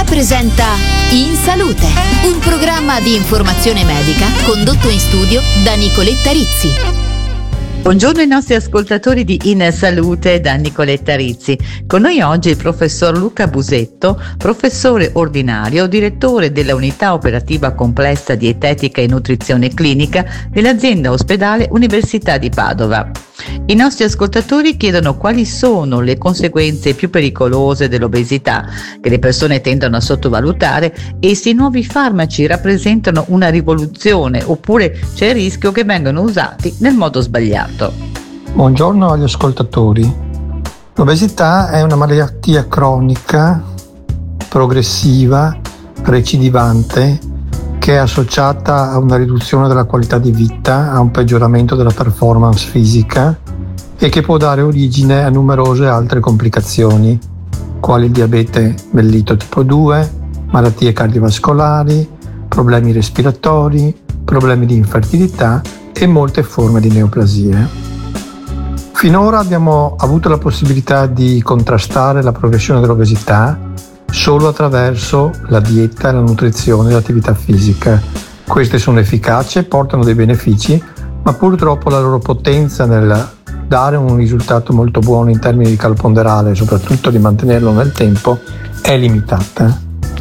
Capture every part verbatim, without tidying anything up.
Sanità presenta In Salute, un programma di informazione medica condotto in studio da Nicoletta Rizzi. Buongiorno ai nostri ascoltatori di In Salute da Nicoletta Rizzi. Con noi oggi il professor Luca Busetto, professore ordinario, direttore della unità operativa complessa dietetica e nutrizione clinica dell'azienda ospedale Università di Padova. I nostri ascoltatori chiedono quali sono le conseguenze più pericolose dell'obesità che le persone tendono a sottovalutare e se i nuovi farmaci rappresentano una rivoluzione oppure c'è il rischio che vengano usati nel modo sbagliato. Buongiorno agli ascoltatori. L'obesità è una malattia cronica, progressiva, recidivante, che è associata a una riduzione della qualità di vita, a un peggioramento della performance fisica e che può dare origine a numerose altre complicazioni, quali il diabete mellito tipo due, malattie cardiovascolari, problemi respiratori, problemi di infertilità e molte forme di neoplasie. Finora abbiamo avuto la possibilità di contrastare la progressione dell'obesità solo attraverso la dieta, la nutrizione e l'attività fisica. Queste sono efficaci, portano dei benefici, ma purtroppo la loro potenza nel dare un risultato molto buono in termini di calo ponderale e soprattutto di mantenerlo nel tempo è limitata.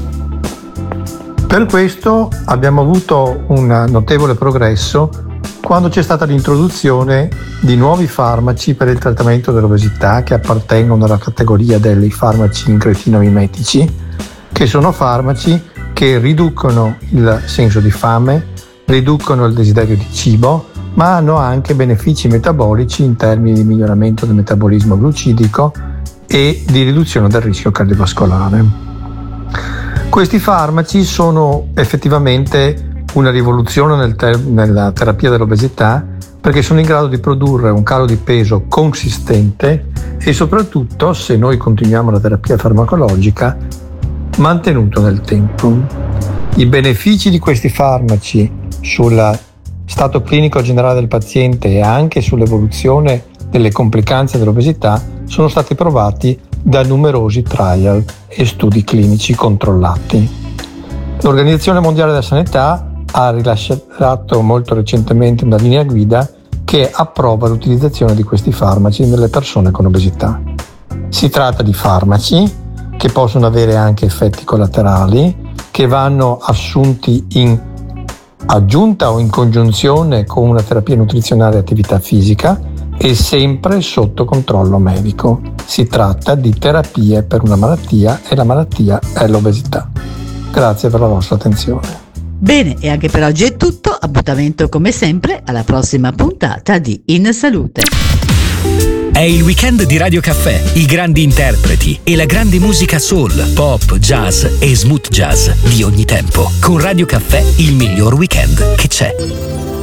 Per questo abbiamo avuto un notevole progresso quando c'è stata l'introduzione di nuovi farmaci per il trattamento dell'obesità che appartengono alla categoria dei farmaci incretinomimetici, che sono farmaci che riducono il senso di fame, riducono il desiderio di cibo, ma hanno anche benefici metabolici in termini di miglioramento del metabolismo glucidico e di riduzione del rischio cardiovascolare. Questi farmaci sono effettivamente una rivoluzione nel ter- nella terapia dell'obesità perché sono in grado di produrre un calo di peso consistente e soprattutto, se noi continuiamo la terapia farmacologica, mantenuto nel tempo. I benefici di questi farmaci sul stato clinico generale del paziente e anche sull'evoluzione delle complicanze dell'obesità sono stati provati da numerosi trial e studi clinici controllati. L'Organizzazione Mondiale della Sanità ha rilasciato molto recentemente una linea guida che approva l'utilizzazione di questi farmaci nelle persone con obesità. Si tratta di farmaci che possono avere anche effetti collaterali, che vanno assunti in aggiunta o in congiunzione con una terapia nutrizionale e attività fisica e sempre sotto controllo medico. Si tratta di terapie per una malattia e la malattia è l'obesità. Grazie per la vostra attenzione. Bene, e anche per oggi è tutto. Appuntamento come sempre alla prossima puntata di In Salute. È il weekend di Radio Caffè, i grandi interpreti e la grande musica soul, pop, jazz e smooth jazz di ogni tempo. Con Radio Caffè il miglior weekend che c'è.